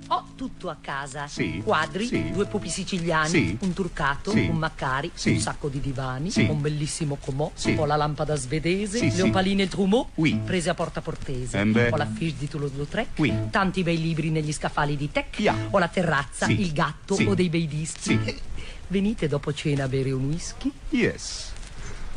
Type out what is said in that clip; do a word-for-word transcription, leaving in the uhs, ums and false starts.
Ho tutto a casa. Sì. Quadri, Sì. due pupi siciliani, Sì. un turcato, Sì. un Maccari, Sì. un sacco di divani, Sì. un bellissimo comò, Sì. ho la lampada svedese, Sì, le sì. opaline e il trumeau, Oui. prese a Porta Portese. Eh beh. Ho la fiche di Toulouse-Lautrec, Oui. tanti bei libri negli scaffali di Tech, Yeah. ho la terrazza, Sì. il gatto, Sì. ho dei bei dischi. Sì. Venite dopo cena a bere un whisky? Yes.